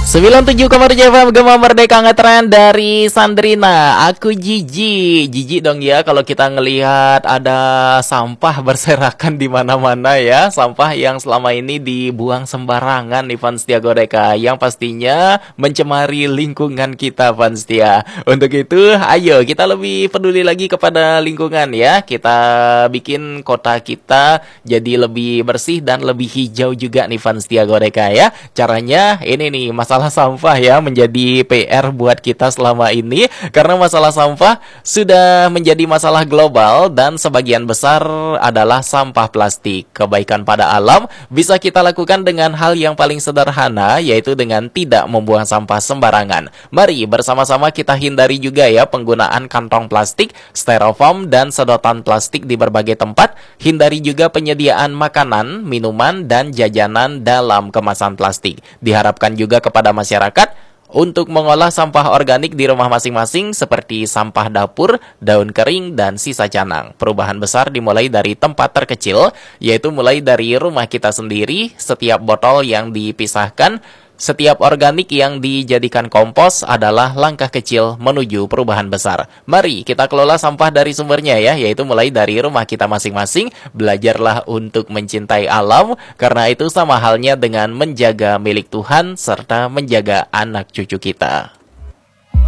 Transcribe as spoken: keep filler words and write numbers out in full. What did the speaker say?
sembilan puluh tujuh koma tujuh F M Gema Merdeka ngetren dari Sandrina. Aku jijik, jijik dong ya kalau kita ngelihat ada sampah berserakan di mana-mana ya. Sampah yang selama ini dibuang sembarangan nih Fanstia Godeka, yang pastinya mencemari lingkungan kita Fanstia. Untuk itu, ayo kita lebih peduli lagi kepada lingkungan ya. Kita bikin kota kita jadi lebih bersih dan lebih hijau juga nih Fanstia Godeka ya. Caranya ini nih, masalah sampah ya menjadi P R buat kita selama ini, karena masalah sampah sudah menjadi masalah global dan sebagian besar adalah sampah plastik. Kebaikan pada alam bisa kita lakukan dengan hal yang paling sederhana, yaitu dengan tidak membuang sampah sembarangan. Mari bersama-sama kita hindari juga ya penggunaan kantong plastik, styrofoam dan sedotan plastik di berbagai tempat. Hindari juga penyediaan makanan, minuman dan jajanan dalam kemasan plastik. Diharapkan juga kepada masyarakat untuk mengolah sampah organik di rumah masing-masing seperti sampah dapur, daun kering, dan sisa canang. Perubahan besar dimulai dari tempat terkecil, yaitu mulai dari rumah kita sendiri. Setiap botol yang dipisahkan, setiap organik yang dijadikan kompos adalah langkah kecil menuju perubahan besar. Mari kita kelola sampah dari sumbernya ya, yaitu mulai dari rumah kita masing-masing. Belajarlah untuk mencintai alam, karena itu sama halnya dengan menjaga milik Tuhan serta menjaga anak cucu kita.